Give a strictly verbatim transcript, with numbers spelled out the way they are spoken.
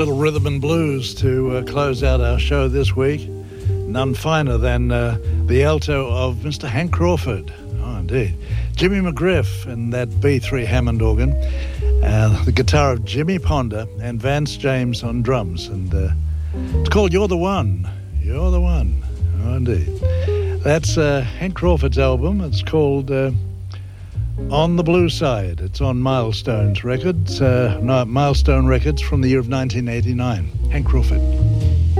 Little rhythm and blues to uh, close out our show this week. None finer than uh, the alto of Mister Hank Crawford. Oh, indeed. Jimmy McGriff and that B three Hammond organ. Uh, the guitar of Jimmy Ponder and Vance James on drums. And uh, it's called You're the One. You're the One. Oh, indeed. That's uh, Hank Crawford's album. It's called uh, On the Blue Side. It's on Milestones Records. Uh, no, Milestone Records from the year of nineteen eighty-nine. Hank Crawford.